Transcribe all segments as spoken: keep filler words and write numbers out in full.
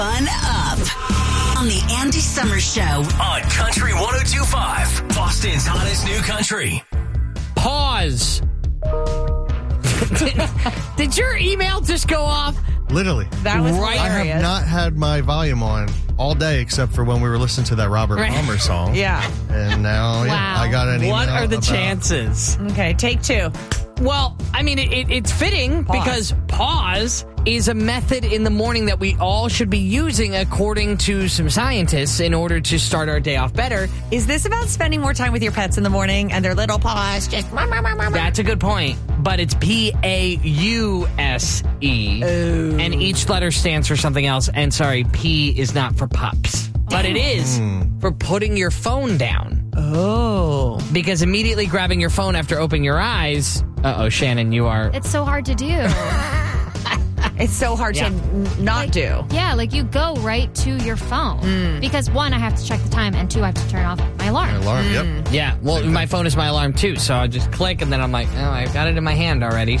Fun up on the Andy Summers Show on Country one oh two point five, Boston's hottest new country. Pause. did, did your email just go off? Literally. That was Right. I hilarious. have not had my volume on all day except for when we were listening to that Robert Right. Palmer song. Yeah. And now yeah, Wow. I got an email What are the about- chances? Okay, take two. Well, I mean, it, it, it's fitting Pause. because pause is a method in the morning that we all should be using, according to some scientists, in order to start our day off better. Is this about spending more time with your pets in the morning and their little paws just... Mah, mah, mah, mah, mah? That's a good point, but it's P A U S E, and each letter stands for something else. And sorry, P is not for pups, but it is for putting your phone down. Oh. Because immediately grabbing your phone after opening your eyes, uh-oh, Shannon, you are... It's so hard to do. It's so hard Yeah. to n- not do. Yeah, like you go right to your phone. Because one, I have to check the time, and two, I have to turn off my alarm. Alarm, yep. Yeah, well, my phone is my alarm too, so I just click, and then I'm like, oh, I've got it in my hand already,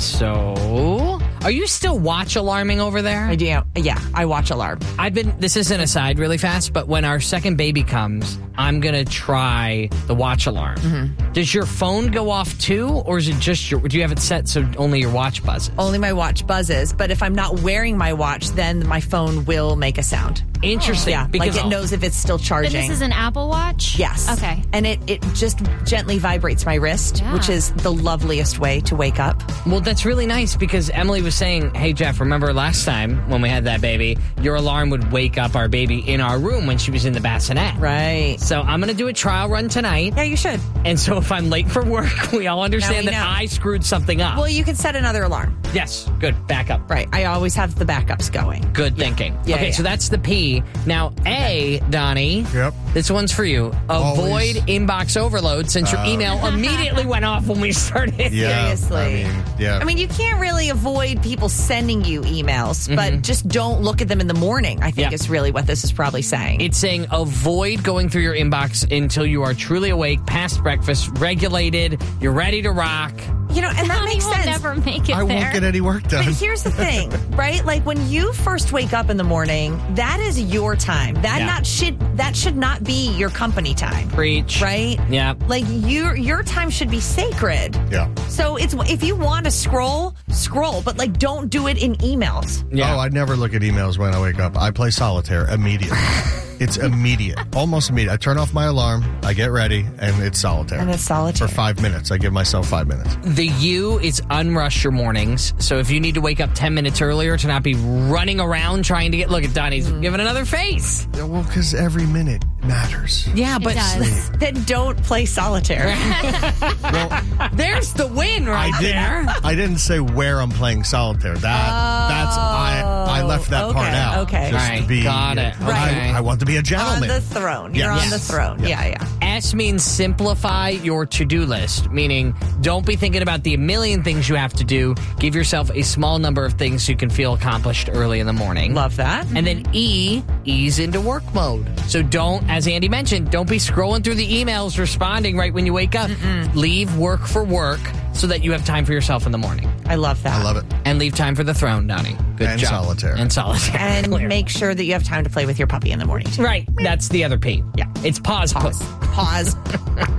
so... Are you still watch alarming over there? I do. Yeah, I watch alarm. I've been, this is an aside really fast, but when our second baby comes, I'm going to try the watch alarm. Mm-hmm. Does your phone go off too, or is it just your, do you have it set so only your watch buzzes? Only my watch buzzes, but if I'm not wearing my watch, then my phone will make a sound. Interesting. Yeah, because like it knows if it's still But charging. this is an Apple Watch? Yes. Okay. And it, it just gently vibrates my wrist, Yeah. which is the loveliest way to wake up. Well, that's really nice because Emily was saying, hey, Jeff, remember last time when we had that baby, your alarm would wake up our baby in our room when she was in the bassinet. Right. So I'm going to do a trial run tonight. Yeah, you should. And so if I'm late for work, we all understand Now we that know. I screwed something up. Well, you can set another alarm. Yes. Good. Back up. Right. I always have the backups going. Good thinking. Yeah, okay, yeah. so that's the P. Now, A, Donnie. Yep. This one's for you. Avoid Always. inbox overload since your Oh. email immediately went off when we started. Yeah. Seriously. I mean, yeah. I mean, you can't really avoid people sending you emails, but just don't look at them in the morning, I think Mm-hmm. Yeah. is really what this is probably saying. It's saying avoid going through your inbox until you are truly awake, past breakfast, regulated, you're ready to rock. you know, and that Donnie makes will sense. never make it I there. won't get any work done. But here's the thing, right? Like when you first wake up in the morning, that is your time. That Yeah. not should that should not be your company time. Preach. Right? Yeah. Like your your time should be sacred. Yeah. So it's if you want to scroll, scroll, but like don't do it in emails. Yeah. Oh, I never look at emails when I wake up. I play solitaire immediately. It's immediate, almost immediate. I turn off my alarm, I get ready, and it's solitaire. And it's solitaire. For five minutes. I give myself five minutes. The U is unrush your mornings. So if you need to wake up ten minutes earlier to not be running around trying to get, look at Donnie's giving another face. Yeah, well, because every minute matters. Yeah, It but does. Then don't play solitaire. Well, there's the win right I there. didn't. I didn't say where I'm playing solitaire. That that's I. I left that part okay, out. okay. Just Right, to be, got it. I- Right. I, want to be a on gentleman. the throne. You're Yes. on the throne. Yes. Yeah, yeah. S means simplify your to-do list, meaning don't be thinking about the million things you have to do. Give yourself a small number of things you can feel accomplished early in the morning. Love that. And then E, ease into work mode. So don't, as Andy mentioned, don't be scrolling through the emails, responding right when you wake up. Leave work for work so that you have time for yourself in the morning. I love that. I love it. And leave time for the throne, Donnie. Good And job. solitaire. And solitaire. And Clear. make sure that you have time to play with your puppy in the morning too. Right. That's the other P. Yeah. It's pause. Pause. Pause.